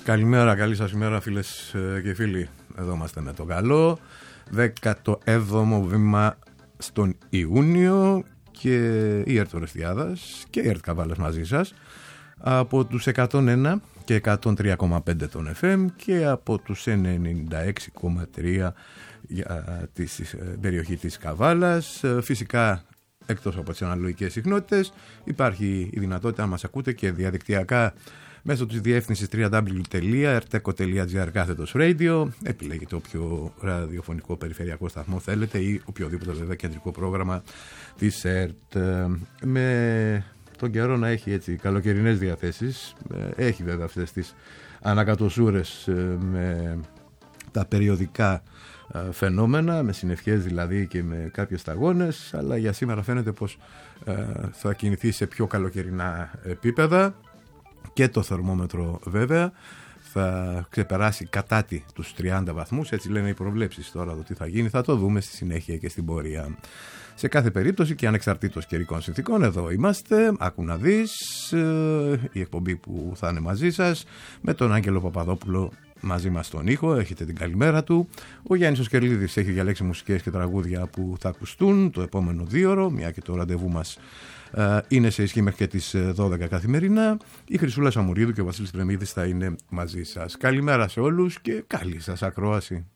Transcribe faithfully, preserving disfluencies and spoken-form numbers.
Καλημέρα, καλή σας ημέρα φίλες και φίλοι. Εδώ είμαστε με το καλό. δέκατο έβδομο βήμα στον Ιούνιο και η ΕΡΤ Ορεστιάδας και η ΕΡΤ Καβάλας μαζί σας από τους εκατόν ένα και εκατόν τρία κόμμα πέντε των εφ εμ και από τους ενενήντα έξι κόμμα τρία για τη περιοχή της Καβάλας. Φυσικά, εκτός από τις αναλογικές συχνότητες, υπάρχει η δυνατότητα να μας ακούτε και διαδικτυακά μέσω της διεύθυνσης double-u double-u double-u τελεία ερτέκο τελεία τζι άρ κάθετος radio. Επιλέγετε όποιο ραδιοφωνικό περιφερειακό σταθμό θέλετε ή οποιοδήποτε βέβαια κεντρικό πρόγραμμα της ΕΡΤ. Με τον καιρό να έχει έτσι καλοκαιρινές διαθέσεις, έχει βέβαια αυτές τις ανακατοσούρες με τα περιοδικά φαινόμενα, με συννεφιές δηλαδή και με κάποιες σταγόνες, αλλά για σήμερα φαίνεται πως θα κινηθεί σε πιο καλοκαιρινά επίπεδα. Και το θερμόμετρο βέβαια θα ξεπεράσει κατά τη τους τριάντα βαθμούς, έτσι λένε οι προβλέψεις. Τώρα το τι θα γίνει θα το δούμε στη συνέχεια και στην πορεία. Σε κάθε περίπτωση και ανεξαρτήτως καιρικών συνθήκων, εδώ είμαστε, άκου να δεις, η εκπομπή που θα είναι μαζί σας με τον Άγγελο Παπαδόπουλο μαζί μας στον ήχο. Έχετε την καλημέρα του. Ο Γιάννης ο Σκερλίδης έχει διαλέξει μουσικές και τραγούδια που θα ακουστούν το επόμενο δίωρο, μια και το ραντεβού μας είναι σε ισχύ μέχρι και τις δώδεκα καθημερινά. Η Χρυσούλα Σαμουρίδου και ο Βασίλης Τρεμίδης θα είναι μαζί σας. Καλημέρα σε όλους και καλή σας ακρόαση.